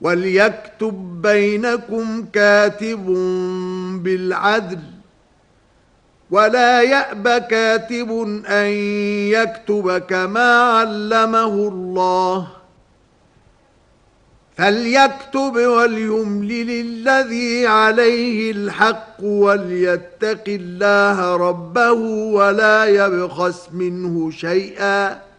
وليكتب بينكم كاتب بالعدل ولا يأب كاتب أن يكتب كما علمه الله فليكتب وليملل الذي عليه الحق وليتق الله ربه ولا يبخس منه شيئا